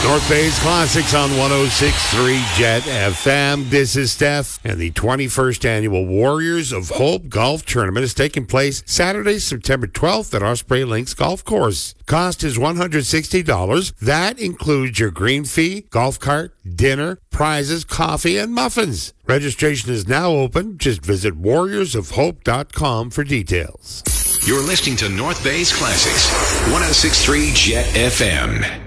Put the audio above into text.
North Bay's Classics on 106.3 Jet FM. This is Steph, and the 21st Annual Warriors of Hope Golf Tournament is taking place Saturday, September 12th at Osprey Links Golf Course. Cost is $160. That includes your green fee, golf cart, dinner, prizes, coffee, and muffins. Registration is now open. Just visit warriorsofhope.com for details. You're listening to North Bay's Classics, 106.3 Jet FM.